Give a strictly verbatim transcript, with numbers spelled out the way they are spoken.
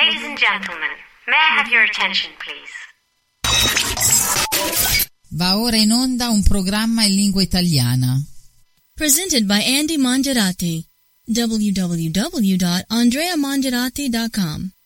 Ladies and gentlemen, may I have your attention, please? Va ora in onda un programma in lingua italiana. Presented by Andy Mangiarati. w w w dot andrea mangiarati dot com